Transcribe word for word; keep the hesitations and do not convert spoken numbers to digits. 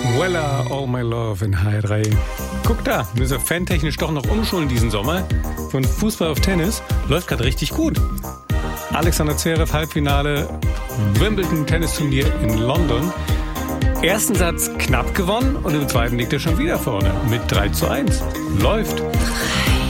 Weller, All My Love in H drei. Guck da, müssen wir fantechnisch doch noch umschulen diesen Sommer. Von Fußball auf Tennis läuft gerade richtig gut. Alexander Zverev, Halbfinale, Wimbledon Tennisturnier in London. Ersten Satz knapp gewonnen und im zweiten liegt er schon wieder vorne mit drei zu eins. Läuft.